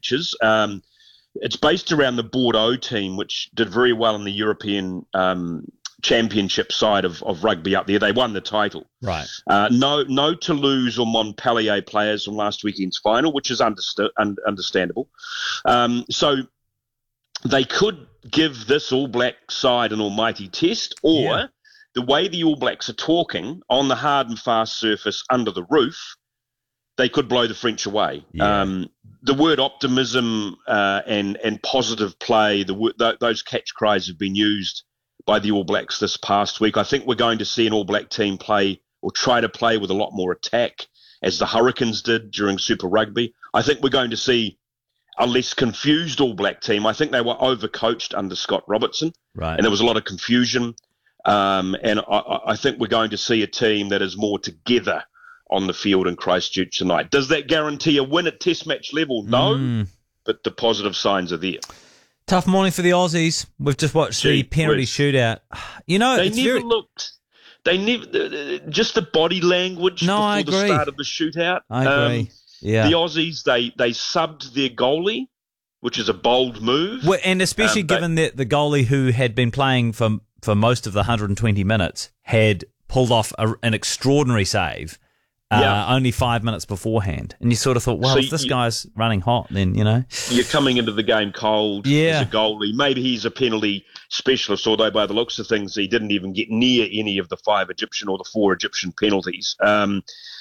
matches. It's based around the Bordeaux team, which did very well in the European championship side of rugby up there. They won the title. Right. No Toulouse or Montpellier players from last weekend's final, which is understandable. So they could give this All Black side an almighty test, or the way the All Blacks are talking on the hard and fast surface under the roof, they could blow the French away. Yeah. The word optimism and positive play, those catch cries have been used by the All Blacks this past week. I think we're going to see an All Black team play or try to play with a lot more attack, as the Hurricanes did during Super Rugby. I think we're going to see a less confused All Black team. I think they were overcoached under Scott Robertson, right, and there was a lot of confusion. And I think we're going to see a team that is more together on the field in Christchurch tonight. Does that guarantee a win at Test match level? No, but the positive signs are there. Tough morning for the Aussies. We've just watched the penalty shootout. You know, they never looked. They never just the body language before the start of the shootout. I agree. Yeah, the Aussies they subbed their goalie, which is a bold move, and especially given that the goalie who had been playing for most of the 120 minutes had pulled off an extraordinary save. Only 5 minutes beforehand. And you sort of thought, well, if this guy's running hot, then, you're coming into the game cold as a goalie. Maybe he's a penalty specialist, although by the looks of things, he didn't even get near any of the 5 Egyptian or the 4 Egyptian penalties. The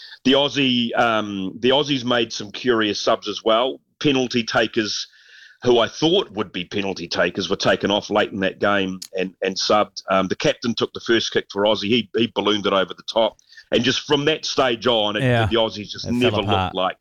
Aussies made some curious subs as well. Penalty takers who I thought would be penalty takers were taken off late in that game and subbed. The captain took the first kick for Aussie. He ballooned it over the top. And just from that stage on, the Aussies just never looked like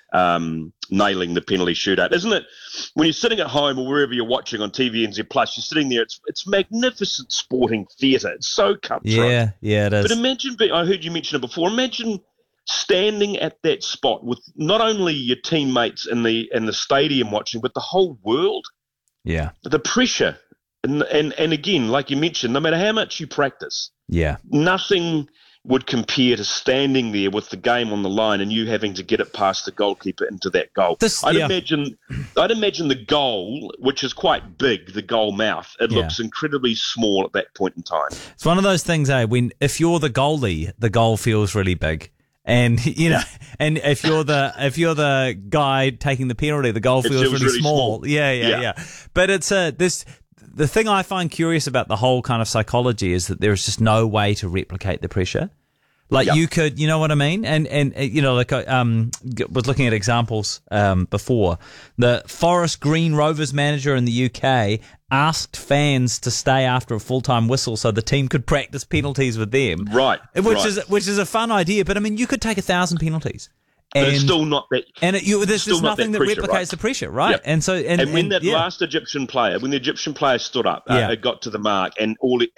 nailing the penalty shootout. Isn't it? When you're sitting at home or wherever you're watching on TVNZ Plus, you're sitting there, it's magnificent sporting theatre. It's so cutthroat. Yeah, it is. But imagine, I heard you mention it before, imagine standing at that spot with not only your teammates in the stadium watching, but the whole world. Yeah. The pressure. And again, like you mentioned, no matter how much you practice, nothing would compare to standing there with the game on the line and you having to get it past the goalkeeper into that goal. I'd imagine the goal, which is quite big, the goal mouth, it looks incredibly small at that point in time. It's one of those things, if you're the goalie, the goal feels really big. And and if you're the guy taking the penalty, the goal feels really small. Yeah. But it's the thing I find curious about the whole kind of psychology is that there is just no way to replicate the pressure. Like you could, you know what I mean? And like I was looking at examples before. The Forest Green Rovers manager in the UK asked fans to stay after a full-time whistle so the team could practice penalties with them. Right. Which is a fun idea, but I mean, you could take 1,000 penalties. But it's still not that. And there's nothing that replicates the pressure, right? Yep. And so, when the Egyptian player stood up, it got to the mark, and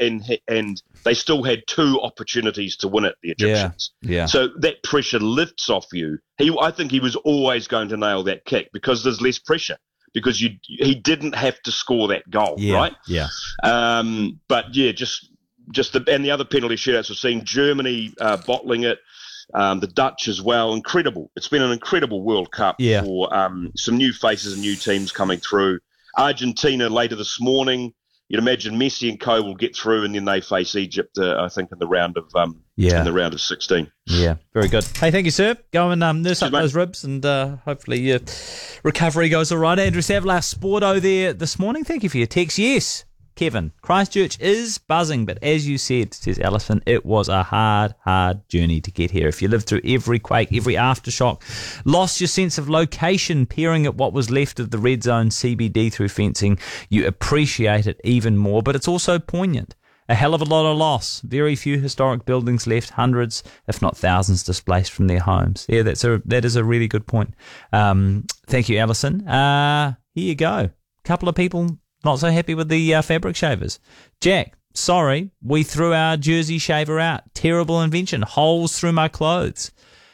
they still had 2 opportunities to win it. The Egyptians. Yeah. So that pressure lifts off you. I think he was always going to nail that kick because there's less pressure because he didn't have to score that goal, right? Yeah. But just the other penalty shootouts we've seen, Germany bottling it. The Dutch as well, incredible. It's been an incredible World Cup for some new faces and new teams coming through. Argentina later this morning. You'd imagine Messi and co will get through, and then they face Egypt. I think in the round of 16. Yeah, very good. Hey, thank you, sir. Go and nurse up those ribs, and hopefully your recovery goes all right. Andrew Savlar, Sporto there this morning. Thank you for your text. Yes. Kevin, Christchurch is buzzing, but as you said, says Alison, it was a hard journey to get here. If you lived through every quake, every aftershock, lost your sense of location peering at what was left of the red zone CBD through fencing, you appreciate it even more, but it's also poignant. A hell of a lot of loss. Very few historic buildings left, hundreds, if not thousands, displaced from their homes. Yeah, that is a really good point. Thank you, Alison. Here you go. Couple of people not so happy with the fabric shavers. Jack, sorry, we threw our Jersey shaver out. Terrible invention. Holes through my clothes.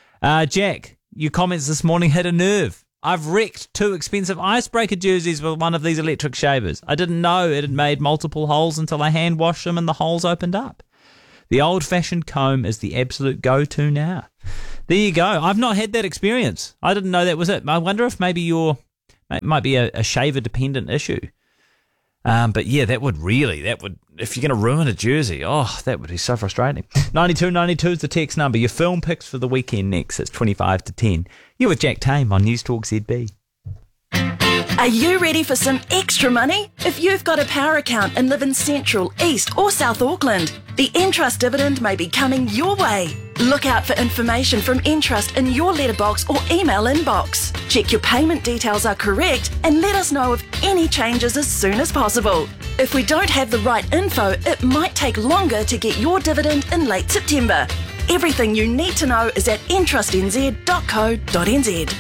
Jack, your comments this morning hit a nerve. I've wrecked 2 expensive icebreaker jerseys with one of these electric shavers. I didn't know it had made multiple holes until I hand washed them and the holes opened up. The old-fashioned comb is the absolute go-to now. There you go. I've not had that experience. I didn't know that was it. I wonder if maybe It might be a shaver-dependent issue. But yeah, that would, if you're going to ruin a jersey, that would be so frustrating. 9292 is the text number. Your film picks for the weekend next. It's 25 to 10. You're with Jack Tame on News Talk ZB. Are you ready for some extra money? If you've got a power account and live in Central, East or South Auckland, the Entrust dividend may be coming your way. Look out for information from Entrust in your letterbox or email inbox. Check your payment details are correct and let us know of any changes as soon as possible. If we don't have the right info, it might take longer to get your dividend in late September. Everything you need to know is at entrustnz.co.nz.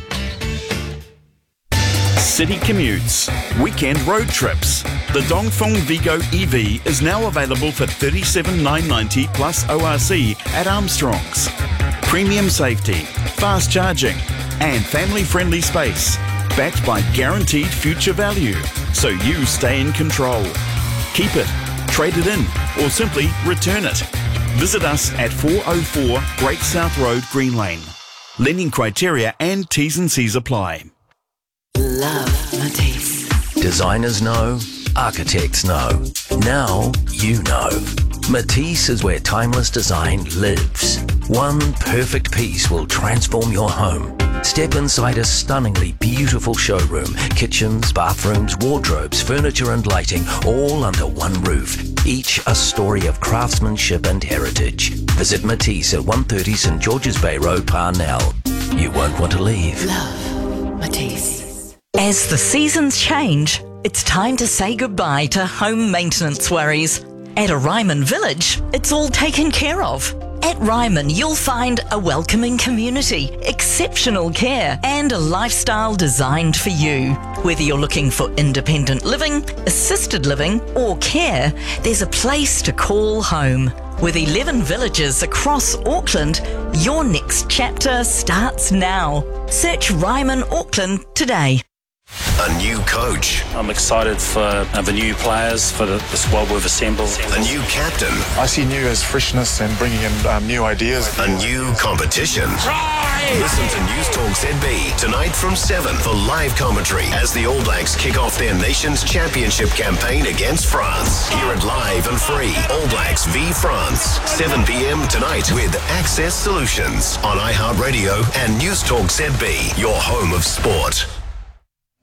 City commutes, weekend road trips. The Dongfeng Vigo EV is now available for $37,990 plus ORC at Armstrong's. Premium safety, fast charging, and family-friendly space, backed by guaranteed future value, so you stay in control. Keep it, trade it in, or simply return it. Visit us at 404 Great South Road, Green Lane. Lending criteria and T's and C's apply. Love Matisse. Designers know, architects know. Now you know. Matisse is where timeless design lives. One perfect piece will transform your home. Step inside a stunningly beautiful showroom. Kitchens, bathrooms, wardrobes, furniture and lighting, all under one roof. Each a story of craftsmanship and heritage. Visit Matisse at 130 St George's Bay Road, Parnell. You won't want to leave. Love Matisse. As the seasons change, it's time to say goodbye to home maintenance worries. At a Ryman Village, it's all taken care of. At Ryman, you'll find a welcoming community, exceptional care, and a lifestyle designed for you. Whether you're looking for independent living, assisted living, or care, there's a place to call home. With 11 villages across Auckland, your next chapter starts now. Search Ryman Auckland today. A new coach. I'm excited for the new players, for the squad we've assembled. A new captain. I see new as freshness and bringing in new ideas. A new competition. Listen to News Talk ZB tonight from 7 for live commentary as the All Blacks kick off their nation's championship campaign against France. Hear it live and free. All Blacks v France. 7 p.m. tonight with Access Solutions on iHeartRadio and News Talk ZB, your home of sport.